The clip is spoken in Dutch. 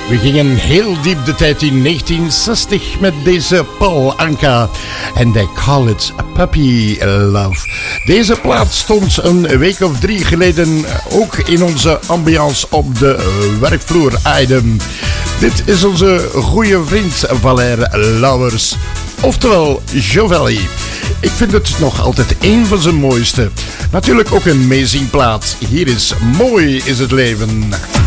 We gingen heel diep de tijd in 1960 met deze Paul Anka. En they call it Puppy Love. Deze plaat stond een week of 3 geleden ook in onze ambiance op de werkvloer item. Dit is onze goede vriend Valère Lauwers. Oftewel Jovelli. Ik vind het nog altijd een van zijn mooiste. Natuurlijk ook een amazing plaat. Hier is Mooi is het leven.